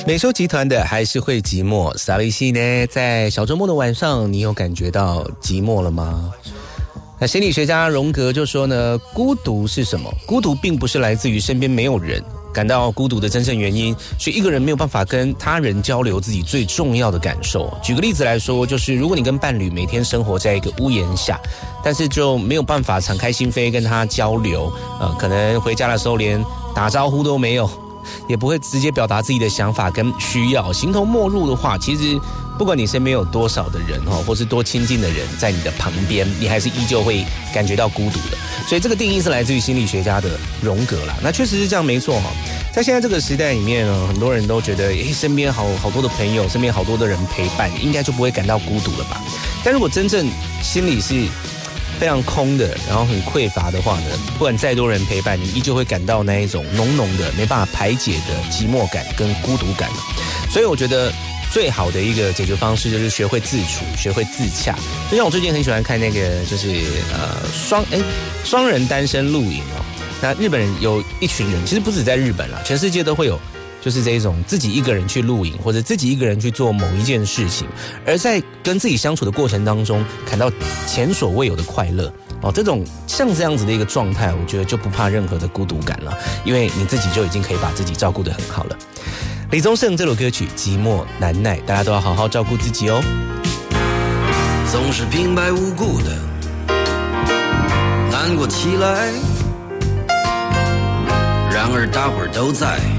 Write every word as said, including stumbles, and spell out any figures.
美秀集团的还是会寂寞，萨利西呢？在小周末的晚上，你有感觉到寂寞了吗？那心理学家荣格就说呢，孤独是什么？孤独并不是来自于身边没有人，感到孤独的真正原因是一个人没有办法跟他人交流自己最重要的感受。举个例子来说，就是如果你跟伴侣每天生活在一个屋檐下，但是就没有办法敞开心扉跟他交流，呃，可能回家的时候连打招呼都没有，也不会直接表达自己的想法跟需要，形同陌路的话，其实不管你身边有多少的人或是多亲近的人在你的旁边，你还是依旧会感觉到孤独的。所以这个定义是来自于心理学家的荣格啦。那确实是这样，没错哈。在现在这个时代里面呢，很多人都觉得，诶，身边好好多的朋友，身边好多的人陪伴，应该就不会感到孤独了吧？但如果真正心里是非常空的，然后很匮乏的话呢，不管再多人陪伴，你依旧会感到那一种浓浓的没办法排解的寂寞感跟孤独感。所以我觉得最好的一个解决方式就是学会自处，学会自洽。就像我最近很喜欢看那个，就是呃双哎双人单身露营哦。那日本人有一群人，其实不止在日本啦，全世界都会有，就是这一种自己一个人去露营，或者自己一个人去做某一件事情，而在跟自己相处的过程当中，感到前所未有的快乐哦。这种像这样子的一个状态，我觉得就不怕任何的孤独感了，因为你自己就已经可以把自己照顾得很好了。李宗盛这首歌曲《寂寞难耐》，大家都要好好照顾自己哦。 总是平白无故的难过起来，然而大伙儿都在